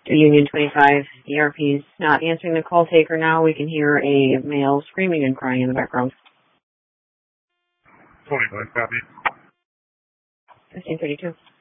Union 25 ERP's not answering the call taker now. We can hear a male screaming and crying in the background. 25, copy. 1532.